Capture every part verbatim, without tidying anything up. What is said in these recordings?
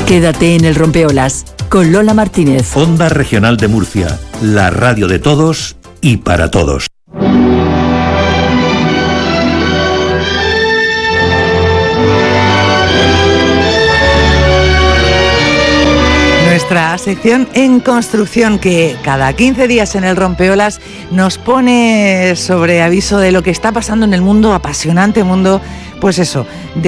Quédate en el Rompeolas con Lola Martínez. Onda Regional de Murcia, la radio de todos y para todos. Nuestra sección En Construcción, que cada quince días en el Rompeolas nos pone sobre aviso de lo que está pasando en el mundo, apasionante mundo, pues eso,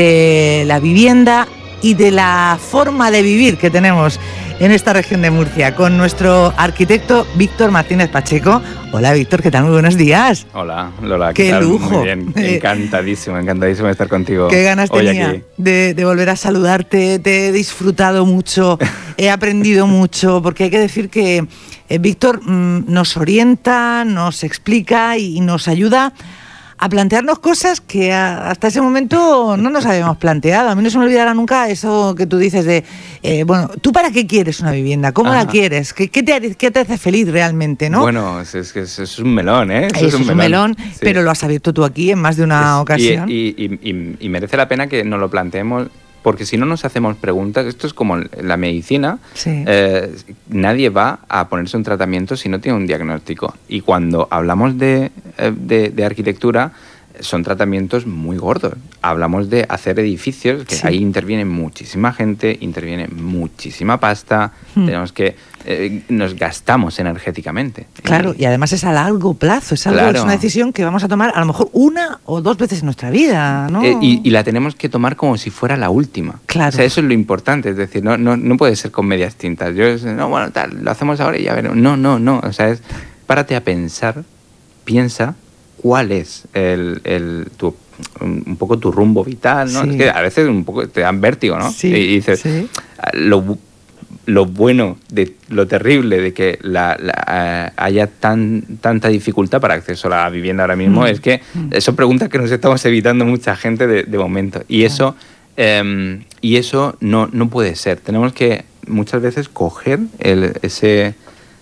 de la vivienda y de la forma de vivir que tenemos en esta región de Murcia, con nuestro arquitecto Víctor Martínez Pacheco. Hola Víctor, ¿qué tal? Muy buenos días. Hola Lola, ¿qué, qué tal? lujo. Muy bien, encantadísimo, encantadísimo de estar contigo. Qué ganas hoy tenía aquí. de, de volver a saludarte, te he disfrutado mucho, he aprendido mucho, porque hay que decir que eh, Víctor mmm, nos orienta, nos explica y nos ayuda a plantearnos cosas que a, hasta ese momento no nos habíamos planteado. A mí no se me olvidará nunca eso que tú dices de, eh, bueno, ¿tú para qué quieres una vivienda? ¿Cómo Ajá. la quieres? ¿Qué, qué, te, ¿Qué te hace feliz realmente, no? Bueno, es, es, es, es un melón, ¿eh? Eso, eso es un melón, melón sí. Pero lo has abierto tú aquí en más de una es, ocasión. Y, y, y, y merece la pena que nos lo planteemos, porque si no nos hacemos preguntas, esto es como la medicina, sí. eh, nadie va a ponerse un tratamiento si no tiene un diagnóstico. Y cuando hablamos de, de, de arquitectura, son tratamientos muy gordos. Hablamos de hacer edificios, que sí. ahí interviene muchísima gente, interviene muchísima pasta, hmm. tenemos que eh, nos gastamos energéticamente. Claro, y, y además es a largo plazo, es, algo, claro. es una decisión que vamos a tomar a lo mejor una o dos veces en nuestra vida, ¿no? Eh, y, y la tenemos que tomar como si fuera la última. Claro. O sea, eso es lo importante, es decir, no, no, no puede ser con medias tintas. Yo, no, bueno, tal, lo hacemos ahora y ya veremos. No, no, no, o sea, es párate a pensar, piensa cuál es el, el tu, un, un poco tu rumbo vital, ¿no? Sí. Es que a veces un poco te dan vértigo, ¿no? Sí, y dices, sí. lo, lo bueno, de lo terrible de que la, la, uh, haya tan, tanta dificultad para acceso a la vivienda ahora mismo, mm. es que mm. son preguntas que nos estamos evitando mucha gente de, de momento. Y eso, um, y eso no, no puede ser. Tenemos que muchas veces coger el, ese...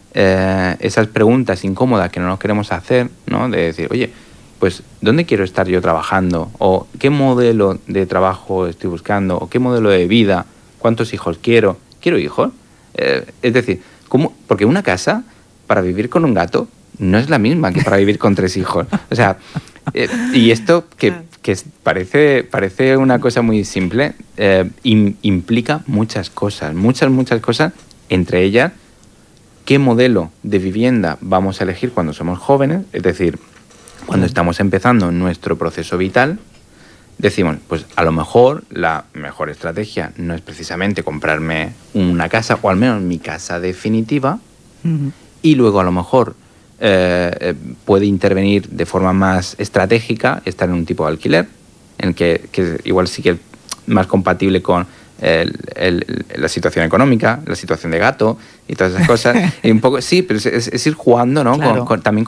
Eh, esas preguntas incómodas que no nos queremos hacer, ¿no? De decir, oye, pues ¿dónde quiero estar yo trabajando? ¿O qué modelo de trabajo estoy buscando? ¿O qué modelo de vida? ¿Cuántos hijos quiero? ¿Quiero hijos? Eh, es decir, ¿cómo? Porque una casa para vivir con un gato no es la misma que para vivir con tres hijos. O sea, eh, y esto que, que parece, parece una cosa muy simple, eh, in, implica muchas cosas, muchas, muchas cosas, entre ellas qué modelo de vivienda vamos a elegir cuando somos jóvenes, es decir, cuando estamos empezando nuestro proceso vital, decimos, pues a lo mejor la mejor estrategia no es precisamente comprarme una casa, o al menos mi casa definitiva, uh-huh. y luego a lo mejor eh, puede intervenir de forma más estratégica estar en un tipo de alquiler, en el que, que igual sí que es más compatible con El, el, la situación económica, la situación de gato y todas esas cosas. Y un poco, sí, pero es, es, es ir jugando, ¿no? Claro. Con, con, también